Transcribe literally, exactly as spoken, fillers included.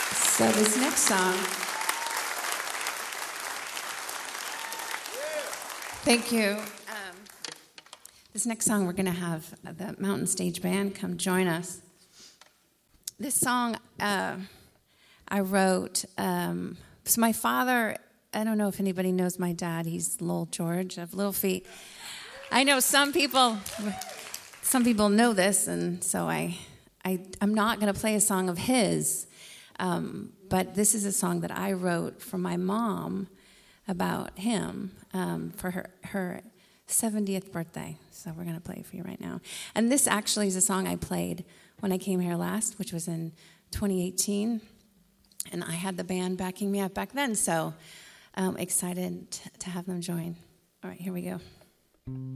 So this next song, thank you. Um, this next song, we're going to have the Mountain Stage Band come join us. This song uh, I wrote, um, so my father, I don't know if anybody knows my dad, he's Lowell George of Little Feat. I know some people, some people know this, and so I, I I'm not going to play a song of his, um, but this is a song that I wrote for my mom about him um, for her, her seventieth birthday. So we're going to play it for you right now. And this actually is a song I played when I came here last, which was in twenty eighteen. And I had the band backing me up back then, so I'm excited to have them join. All right, here we go.